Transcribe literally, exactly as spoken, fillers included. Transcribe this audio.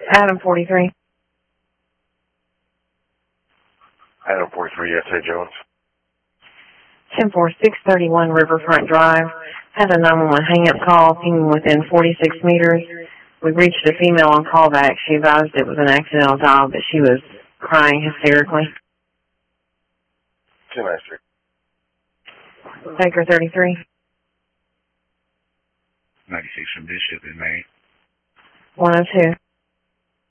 Adam forty-three. Adam forty-three, S A Jones. ten four, six thirty-one Riverfront Drive. Had a nine one one hang-up call, pinging within forty-six meters. We reached a female on callback. She advised it was an accidental dial, but she was crying hysterically. two nine three. Baker thirty-three. ninety-six from Bishop in Maine. one oh two.